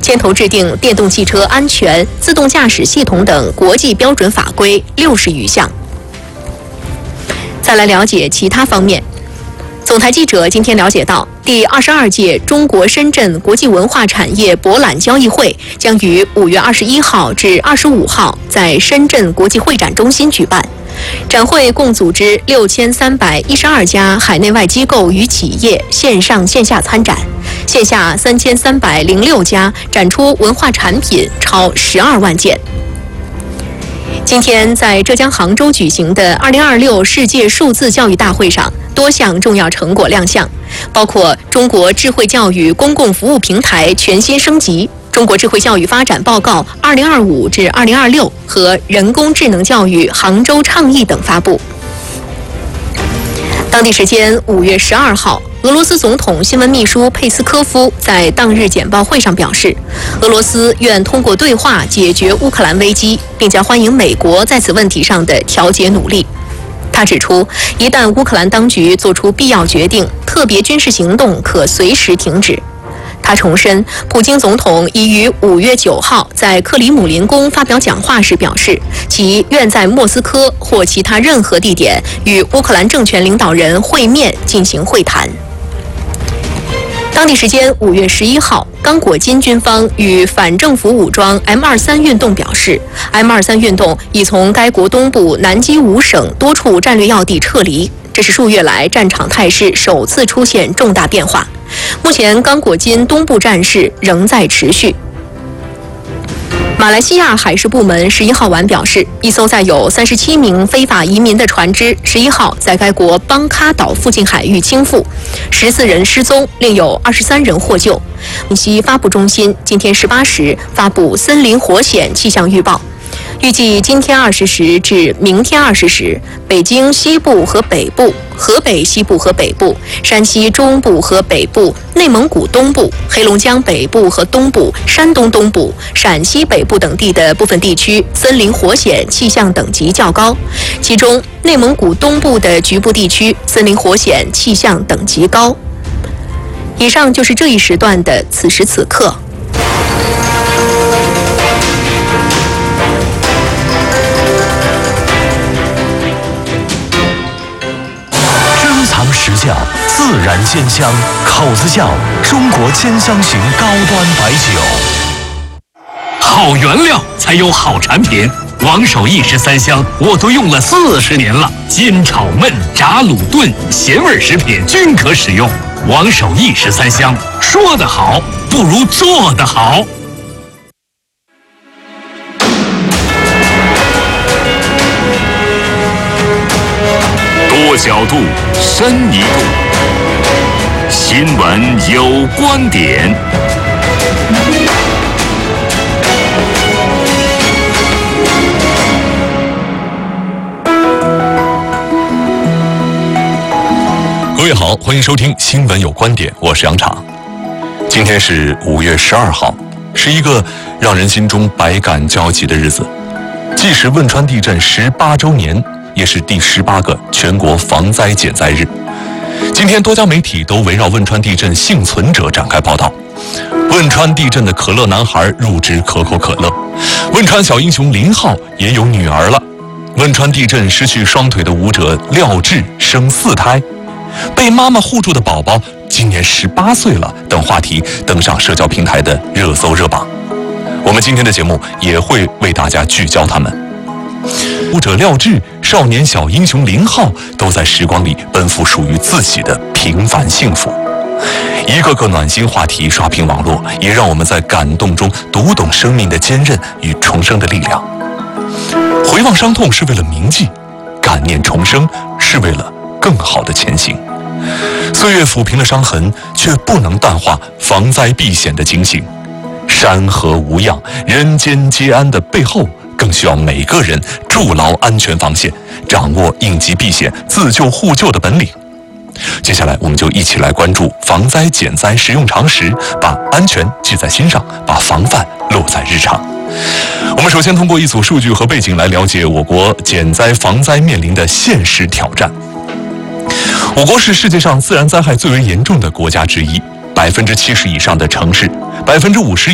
牵头制定电动汽车安全、自动驾驶系统等国际标准法规60余项。再来了解其他方面。总台记者今天了解到，第22届中国深圳国际文化产业博览交易会将于5月21号至25号在深圳国际会展中心举办。展会共组织6312家海内外机构与企业线上线下参展，线下3306家展出文化产品超12万件。今天在浙江杭州举行的2026世界数字教育大会上，多项重要成果亮相，包括中国智慧教育公共服务平台全新升级、中国智慧教育发展报告2025至2026和人工智能教育杭州倡议等发布。当地时间5月12号，俄罗斯总统新闻秘书佩斯科夫在当日简报会上表示，俄罗斯愿通过对话解决乌克兰危机，并将欢迎美国在此问题上的调解努力。他指出，一旦乌克兰当局做出必要决定，特别军事行动可随时停止。他重申，普京总统已于5月9号在克里姆林宫发表讲话时表示，其愿在莫斯科或其他任何地点与乌克兰政权领导人会面进行会谈。当地时间5月11号，刚果金军方与反政府武装 M23 运动表示 ，M23 运动已从该国东部南基伍省多处战略要地撤离，这是数月来战场态势首次出现重大变化。目前，刚果金东部战事仍在持续。马来西亚海事部门11号晚表示，一艘载有37名非法移民的船只11号在该国邦卡岛附近海域倾覆，14人失踪，另有23人获救。信息发布中心今天18时发布森林火险气象预报。预计今天20时至明天20时，北京西部和北部、河北西部和北部、山西中部和北部、内蒙古东部、黑龙江北部和东部、山东东部、陕西北部等地的部分地区森林火险气象等级较高，其中内蒙古东部的局部地区森林火险气象等级高。以上就是这一时段的此时此刻。 实教自然鲜香，口子窖中国千香型高端白酒。 好原料才有好产品，王守义13香我都用了40年了，煎炒焖炸卤炖咸味食品均可使用。王守义13香，说得好不如做得好。多角度，深一度。新闻有观点。 各位好，欢迎收听《新闻有观点》，我是杨昶。今天是5月12号，是一个让人心中百感交集的日子，既是汶川地震18周年。也是第18个全国防灾减灾日。今天多家媒体都围绕汶川地震幸存者展开报道。汶川地震的可乐男孩入职可口可乐，汶川小英雄林浩也有女儿了。汶川地震失去双腿的舞者廖智生4胎，被妈妈护住的宝宝今年18岁了等话题登上社交平台的热搜热榜。我们今天的节目也会为大家聚焦他们。舞者廖智、少年小英雄林浩都在时光里奔赴属于自己的平凡幸福。一个个暖心话题刷屏网络，也让我们在感动中读懂生命的坚韧与重生的力量。回望伤痛是为了铭记，感念重生是为了更好的前行。岁月抚平了伤痕，却不能淡化防灾避险的警醒。山河无恙，人间皆安的背后，更需要每个人筑牢安全防线，掌握应急避险、自救互救的本领。接下来我们就一起来关注防灾减灾实用常识，把安全记在心上，把防范落在日常。我们首先通过一组数据和背景来了解我国减灾防灾面临的现实挑战。我国是世界上自然灾害最为严重的国家之一，70%以上的城市，50%